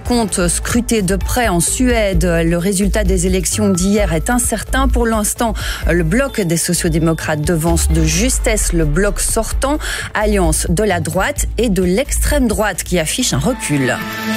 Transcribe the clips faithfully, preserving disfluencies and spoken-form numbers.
compte scruté de près en Suède. Le résultat des élections d'hier est incertain. Pour l'instant, le bloc des sociodémocrates devance de justesse le bloc sortant, alliance de la droite et de l'extrême droite qui affiche un recul.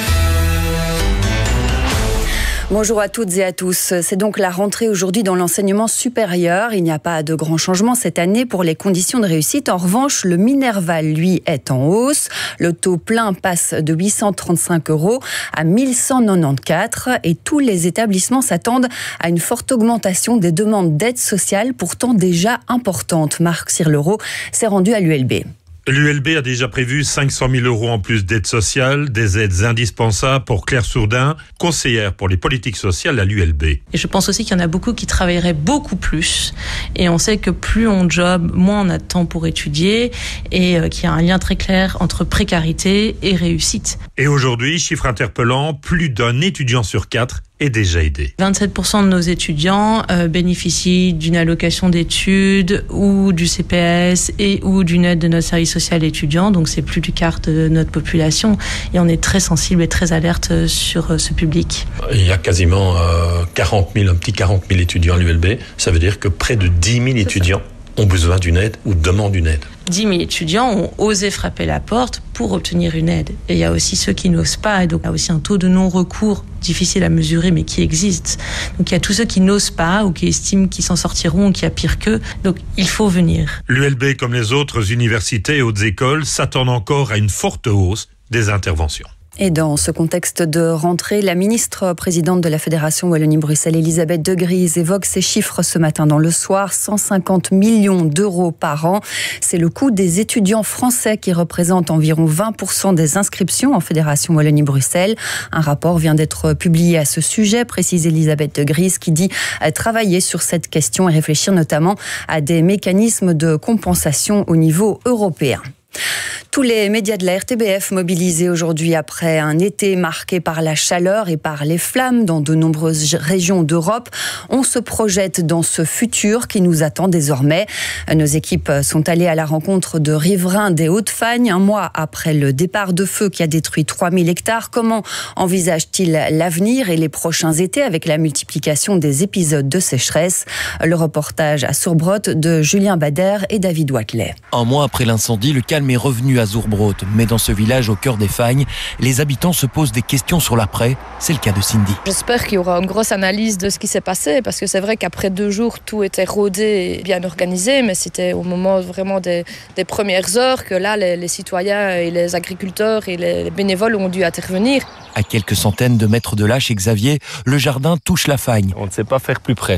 Bonjour à toutes et à tous. C'est donc la rentrée aujourd'hui dans l'enseignement supérieur. Il n'y a pas de grands changements cette année pour les conditions de réussite. En revanche, le Minerval, lui, est en hausse. Le taux plein passe de huit cent trente-cinq euros à mille cent quatre-vingt-quatorze et tous les établissements s'attendent à une forte augmentation des demandes d'aide sociale, pourtant déjà importantes. Marc Sirlereau s'est rendu à l'U L B. L'U L B a déjà prévu cinq cent mille euros en plus d'aide sociale, des aides indispensables pour Claire Sourdin, conseillère pour les politiques sociales à l'U L B. Et je pense aussi qu'il y en a beaucoup qui travailleraient beaucoup plus. Et on sait que plus on job, moins on a de temps pour étudier et euh, qu'il y a un lien très clair entre précarité et réussite. Et aujourd'hui, chiffre interpellant, plus d'un étudiant sur quatre est déjà aidé. vingt-sept pour cent de nos étudiants euh, bénéficient d'une allocation d'études ou du C P S et ou d'une aide de notre service social étudiant. Donc c'est plus du quart de notre population et on est très sensible et très alerte sur ce public. Il y a quasiment euh, quarante mille, un petit quarante mille étudiants à l'U L B. Ça veut dire que près de dix mille étudiants ont besoin d'une aide ou demandent une aide. dix mille étudiants ont osé frapper la porte pour obtenir une aide. Et il y a aussi ceux qui n'osent pas. Et donc, il y a aussi un taux de non-recours difficile à mesurer, mais qui existe. Donc, il y a tous ceux qui n'osent pas ou qui estiment qu'ils s'en sortiront ou qu'il y a pire qu'eux. Donc, il faut venir. L'U L B, comme les autres universités et hautes écoles, s'attendent encore à une forte hausse des interventions. Et dans ce contexte de rentrée, la ministre présidente de la Fédération Wallonie-Bruxelles, Elisabeth De Gries, évoque ces chiffres ce matin dans Le Soir. cent cinquante millions d'euros par an. C'est le coût des étudiants français qui représente environ vingt pour cent des inscriptions en Fédération Wallonie-Bruxelles. Un rapport vient d'être publié à ce sujet, précise Elisabeth De Gries, qui dit travailler sur cette question et réfléchir notamment à des mécanismes de compensation au niveau européen. Tous les médias de la R T B F mobilisés aujourd'hui après un été marqué par la chaleur et par les flammes dans de nombreuses régions d'Europe. On se projette dans ce futur qui nous attend désormais. Nos équipes sont allées à la rencontre de riverains des Hauts-de-Fagne un mois après le départ de feu qui a détruit trois mille hectares. Comment envisagent-ils l'avenir et les prochains étés avec la multiplication des épisodes de sécheresse? Le reportage à Zurbrot de Julien Bader et David Watley. Un mois après l'incendie, le calme est revenu à Zurbrot, mais dans ce village au cœur des Fagnes, les habitants se posent des questions sur l'après. C'est le cas de Cindy. J'espère qu'il y aura une grosse analyse de ce qui s'est passé, parce que c'est vrai qu'après deux jours, tout était rodé et bien organisé, mais c'était au moment vraiment des, des premières heures que là, les, les citoyens et les agriculteurs et les bénévoles ont dû intervenir. À quelques centaines de mètres de là, chez Xavier, le jardin touche la fagne. On ne sait pas faire plus près.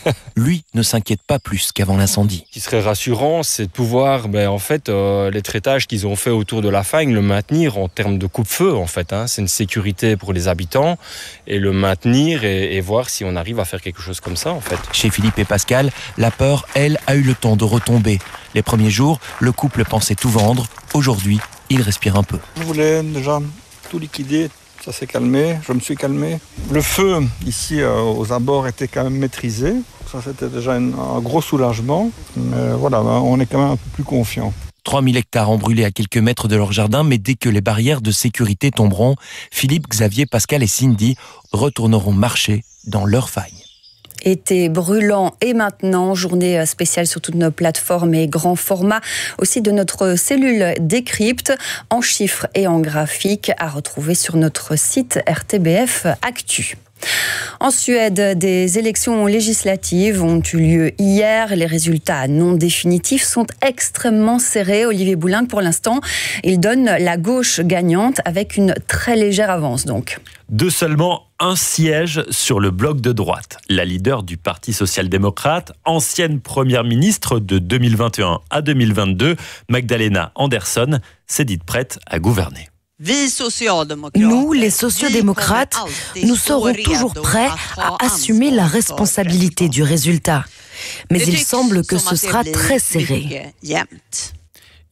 Lui ne s'inquiète pas plus qu'avant l'incendie. Ce qui serait rassurant, c'est de pouvoir, ben, en fait, euh, les traitages qu'ils ont fait autour de la fagne, le maintenir en termes de coupe-feu, en fait. Hein. C'est une sécurité pour les habitants, et le maintenir et, et voir si on arrive à faire quelque chose comme ça, en fait. Chez Philippe et Pascal, la peur, elle, a eu le temps de retomber. Les premiers jours, le couple pensait tout vendre. Aujourd'hui, il respire un peu. Je voulais déjà tout liquider. Ça s'est calmé, je me suis calmé. Le feu ici euh, aux abords était quand même maîtrisé. Ça c'était déjà une, un gros soulagement. Mais voilà, on est quand même un peu plus confiant. trois mille hectares ont brûlé à quelques mètres de leur jardin, mais dès que les barrières de sécurité tomberont, Philippe, Xavier, Pascal et Cindy retourneront marcher dans leur faille. Été brûlant et maintenant, journée spéciale sur toutes nos plateformes et grands formats, aussi de notre cellule Décrypte, en chiffres et en graphiques, à retrouver sur notre site R T B F Actu. En Suède, des élections législatives ont eu lieu hier. Les résultats non définitifs sont extrêmement serrés. Olivier Boulinck, pour l'instant, il donne la gauche gagnante avec une très légère avance donc. De seulement un siège sur le bloc de droite. La leader du Parti social-démocrate, ancienne première ministre de deux mille vingt et un à deux mille vingt-deux, Magdalena Andersson, s'est dite prête à gouverner. Nous, les sociodémocrates, nous serons toujours prêts à assumer la responsabilité du résultat. Mais il semble que ce sera très serré.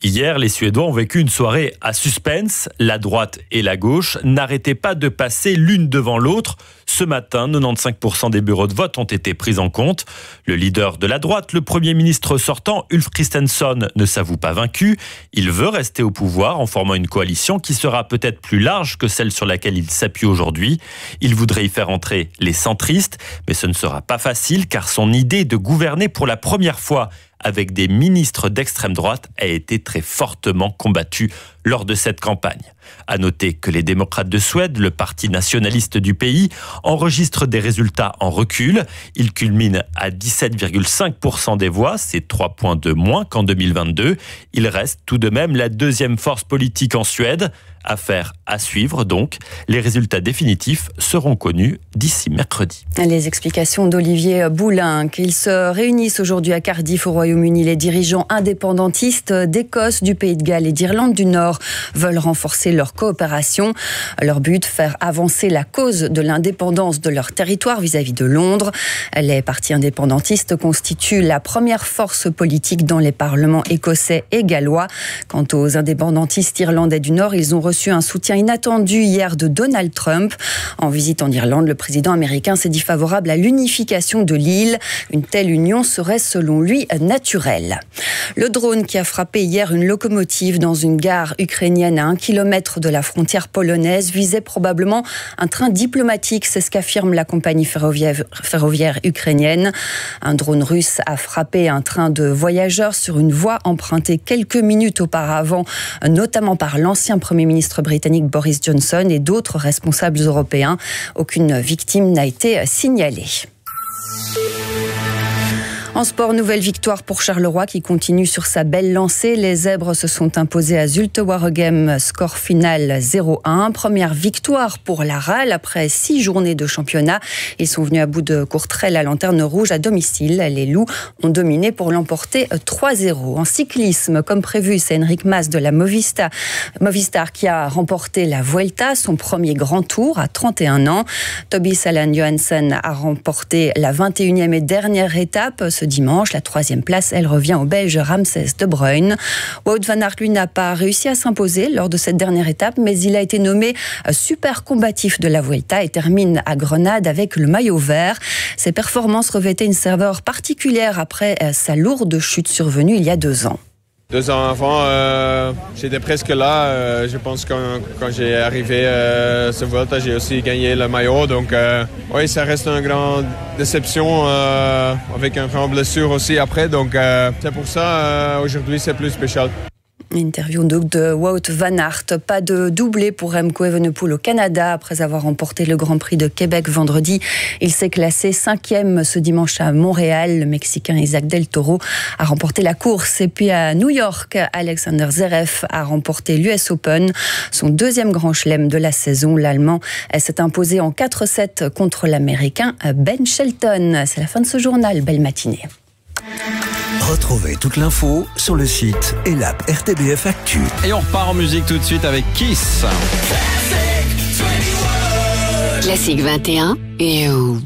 Hier, les Suédois ont vécu une soirée à suspense. La droite et la gauche n'arrêtaient pas de passer l'une devant l'autre. Ce matin, quatre-vingt-quinze pour cent des bureaux de vote ont été pris en compte. Le leader de la droite, le Premier ministre sortant, Ulf Kristersson, ne s'avoue pas vaincu. Il veut rester au pouvoir en formant une coalition qui sera peut-être plus large que celle sur laquelle il s'appuie aujourd'hui. Il voudrait y faire entrer les centristes, mais ce ne sera pas facile car son idée de gouverner pour la première fois avec des ministres d'extrême droite a été très fortement combattue lors de cette campagne. À noter que les démocrates de Suède, le parti nationaliste du pays, enregistrent des résultats en recul. Ils culminent à dix-sept virgule cinq pour cent des voix, c'est trois points de moins qu'en deux mille vingt-deux. Il reste tout de même la deuxième force politique en Suède. Affaire à suivre donc. Les résultats définitifs seront connus d'ici mercredi. Les explications d'Olivier Boullin. Qu'ils se réunissent aujourd'hui à Cardiff au Royaume-Uni. Les dirigeants indépendantistes d'Écosse, du Pays de Galles et d'Irlande du Nord veulent renforcer leur coopération. Leur but, faire avancer la cause de l'indépendance de leur territoire vis-à-vis de Londres. Les partis indépendantistes constituent la première force politique dans les parlements écossais et gallois. Quant aux indépendantistes irlandais du Nord, ils ont reçu un soutien inattendu hier de Donald Trump. En visite en Irlande, le président américain s'est dit favorable à l'unification de l'île. Une telle union serait selon lui naturelle. Le drone qui a frappé hier une locomotive dans une gare ukrainienne à un kilomètre de la frontière polonaise visait probablement un train diplomatique, c'est ce qu'affirme la compagnie ferroviaire, ferroviaire ukrainienne. Un drone russe a frappé un train de voyageurs sur une voie empruntée quelques minutes auparavant, notamment par l'ancien Premier ministre britannique Boris Johnson et d'autres responsables européens. Aucune victime n'a été signalée. En sport, nouvelle victoire pour Charleroi qui continue sur sa belle lancée. Les Zèbres se sont imposés à Zulte Waregem, score final zéro un. Première victoire pour la R A L après six journées de championnat. Ils sont venus à bout de Courtrai, la lanterne rouge à domicile. Les Loups ont dominé pour l'emporter trois zéro. En cyclisme, comme prévu, c'est Enric Mas de la Movistar, Movistar qui a remporté la Vuelta, son premier grand tour à trente et un ans. Toby Salan Johansen a remporté la vingt et unième et dernière étape ce dimanche. La troisième place, elle revient au Belge Ramses de Bruyne. Wout van Aert, lui, n'a pas réussi à s'imposer lors de cette dernière étape, mais il a été nommé super combatif de la Vuelta et termine à Grenade avec le maillot vert. Ses performances revêtaient une saveur particulière après sa lourde chute survenue il y a deux ans. Deux ans avant, euh, j'étais presque là. Euh, je pense que quand, quand j'ai arrivé euh, ce Vuelta, j'ai aussi gagné le maillot. Donc, euh, oui, ça reste une grande déception euh, avec une grande blessure aussi après. Donc, euh, c'est pour ça, euh, aujourd'hui, c'est plus spécial. Interview donc de Wout van Aert. Pas de doublé pour Remco Evenepoel au Canada. Après avoir remporté le Grand Prix de Québec vendredi, il s'est classé cinquième ce dimanche à Montréal. Le Mexicain Isaac Del Toro a remporté la course. Et puis à New York, Alexander Zverev a remporté l'U S Open, son deuxième grand chelem de la saison. L'Allemand s'est imposé en quatre sept contre l'Américain Ben Shelton. C'est la fin de ce journal. Belle matinée. Retrouvez toute l'info sur le site et l'app R T B F Actu. Et on repart en musique tout de suite avec Kiss. Classique vingt et un, you.